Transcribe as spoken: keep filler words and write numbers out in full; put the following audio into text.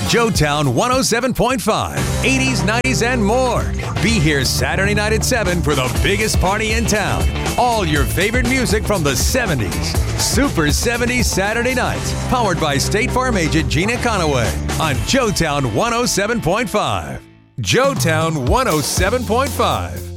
Joetown one oh seven point five, eighties, nineties, and more. Be here Saturday night at seven for the biggest party in town. All your favorite music from the seventies. Super seventies Saturday nights. Powered by State Farm agent Gina Conaway on Joetown one oh seven point five. Joetown one oh seven point five.